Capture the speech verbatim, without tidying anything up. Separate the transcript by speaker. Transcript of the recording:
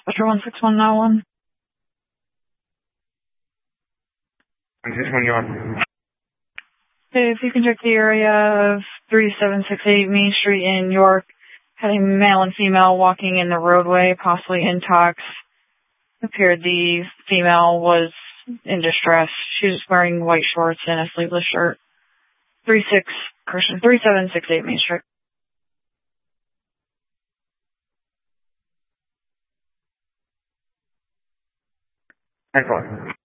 Speaker 1: Spectre one six one nine one.
Speaker 2: one six one, you on?
Speaker 1: Hey, if you can check the area of three seven six eight Main Street in York, had a male and female walking in the roadway, possibly intox. Appeared the female was in distress. She was wearing white shorts and a sleeveless shirt. Three six Christian three seven six eight Main Street.
Speaker 2: Excellent.